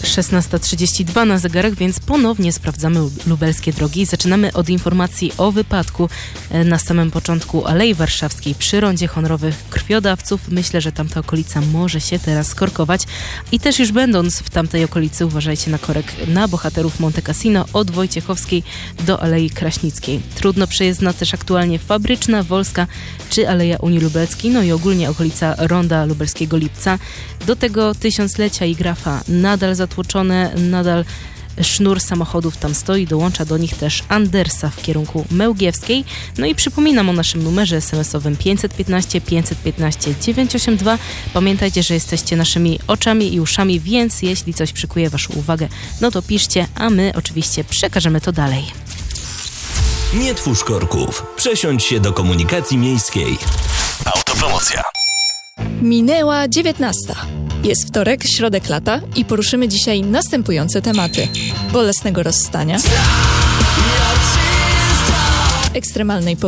16:32 na zegarach, więc ponownie sprawdzamy lubelskie drogi. Zaczynamy od informacji o wypadku na samym początku Alei Warszawskiej przy rondzie honorowych krwiodawców. Myślę, że tamta okolica może się teraz skorkować. I też już będąc w tamtej okolicy, uważajcie na korek na bohaterów Monte Cassino od Wojciechowskiej do Alei Kraśnickiej. Trudno przejezdna też aktualnie Fabryczna, Wolska czy Aleja Unii Lubelskiej, no i ogólnie okolica ronda Lubelskiego Lipca. Do tego tysiąclecia i Grafa nadal zatłoczone, nadal sznur samochodów tam stoi, dołącza do nich też Andersa w kierunku Mełgiewskiej. No i przypominam o naszym numerze SMS-owym 515 515 982. Pamiętajcie, że jesteście naszymi oczami i uszami, więc jeśli coś przykuje waszą uwagę, no to piszcie, a my oczywiście przekażemy to dalej. Nie twórz korków. Przesiądź się do komunikacji miejskiej. Autopromocja. Minęła 19. Jest wtorek, środek lata i poruszymy dzisiaj następujące tematy: bolesnego rozstania, ekstremalnej pogody,